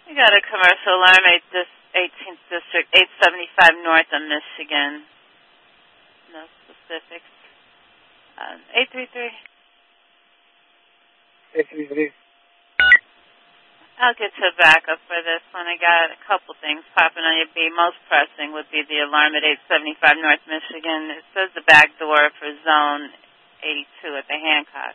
You got a commercial alarm, 18th District, 875 North of Michigan. No specifics. 833. 833. I'll get to a backup for this one. I got a couple things popping on your beat. Most pressing would be the alarm at 875 North Michigan. It says the back door for Zone 82 at the Hancock.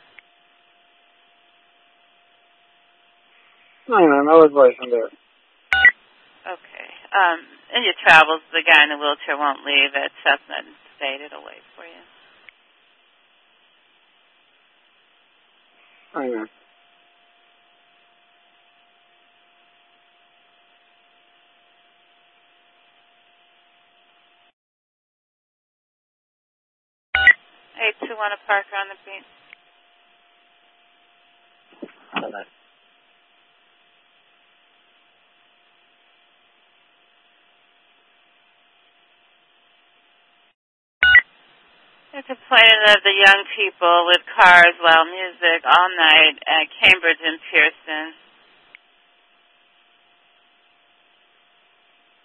No, I was voicing there. Okay. In your travels, the guy in the wheelchair won't leave at Chestnut and State. It'll wait for you. I know. Hey, 2-1 Parker on the beat. Hello. They're complaining of the young people with cars, loud music all night at Cambridge and Pearson.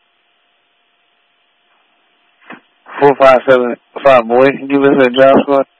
4575 boy, can you listen to Job Squad?